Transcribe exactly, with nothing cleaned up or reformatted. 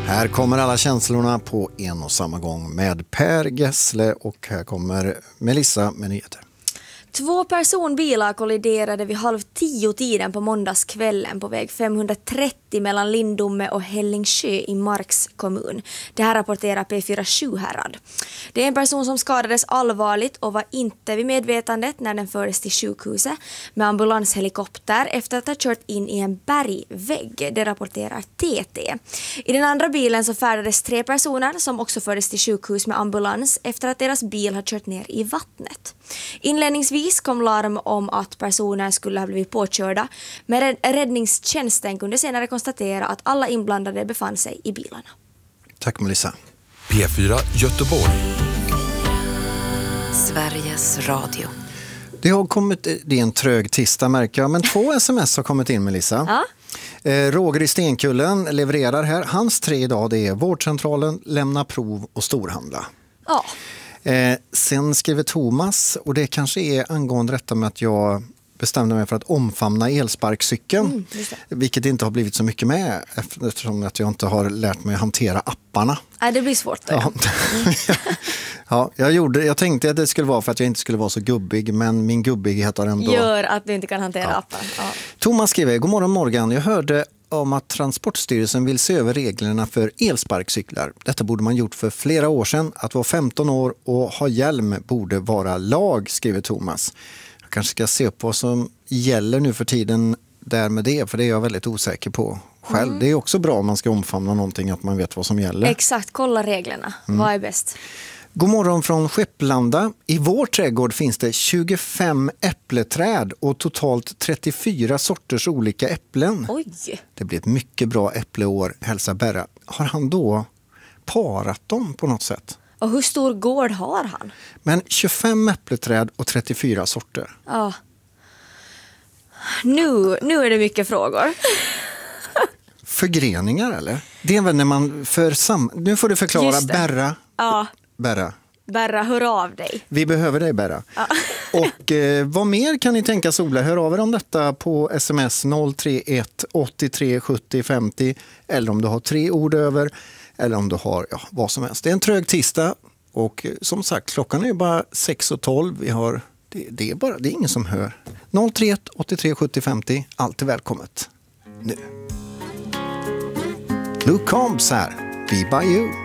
Här kommer alla känslorna på en och samma gång med Per Gessle och här kommer Melissa med nyheter. Två personbilar kolliderade vid halv tio tiden på måndagskvällen på väg femhundratrettio mellan Lindome och Hällingsjö i Marks kommun. Det här rapporterar P fyra Sjuhärad. Det är en person som skadades allvarligt och var inte vid medvetandet när den fördes till sjukhuset med ambulanshelikopter efter att ha kört in i en bergvägg. Det rapporterar T T. I den andra bilen så färdades tre personer som också fördes till sjukhus med ambulans efter att deras bil har kört ner i vattnet. Inledningsvis kom larm om att personer skulle ha blivit påkörda, men räddningstjänsten kunde senare konstatera att alla inblandade befann sig i bilarna. Tack Melissa. P fyra Göteborg. Sveriges Radio. Det har kommit, det är en trög tisdag märker jag, men två sms har kommit in Melissa. Ja. Eh, Roger i Stenkullen levererar här. Hans tre idag det är vårdcentralen, lämna prov och storhandla. Ja. Eh, sen skriver Thomas, och det kanske är angående detta med att jag bestämde mig för att omfamna elsparkcykeln, Mm, just det. vilket inte har blivit så mycket med eftersom att jag inte har lärt mig att hantera apparna. Nej, det blir svårt då. Ja. ja, jag, gjorde, jag tänkte att det skulle vara för att jag inte skulle vara så gubbig, men min gubbighet har ändå... Gör att du inte kan hantera Ja. appen. Ja. Thomas skriver, god morgon Morgan, jag hörde om att Transportstyrelsen vill se över reglerna för elsparkcyklar. Detta borde man gjort för flera år sedan. Att vara femton år och ha hjälm borde vara lag, skriver Thomas. Jag kanske ska se upp vad som gäller nu för tiden där med det, för det är jag väldigt osäker på själv. Mm. Det är också bra om man ska omfamna någonting att man vet vad som gäller. Exakt, kolla reglerna. Mm. Vad är bäst? God morgon från Skepplanda. I vår trädgård finns det tjugofem äppleträd och totalt trettiofyra sorters olika äpplen. Oj! Det blir ett mycket bra äppleår, hälsa Berra. Har han då parat dem på något sätt? Och hur stor gård har han? Men tjugofem äppleträd och trettiofyra sorter. Ja. Nu, nu är det mycket frågor. Förgreningar eller? Det är väl när man för sam... Nu får du förklara, Just det. Berra. Ja. Berra. Berra, hör av dig. Vi behöver dig Berra. Ja. Och eh, vad mer kan ni tänka Sola? Hör av er om detta på sms noll tre ett åttiotre sjuttio femtio eller om du har tre ord över eller om du har ja, vad som helst. Det är en trög tisdag och eh, som sagt klockan är bara sex och tolv. Vi har, det, det, är bara, det är ingen som hör. noll tre ett åttiotre sjuttio femtio, alltid välkommet. Nu. Luke Combs här, Be By You.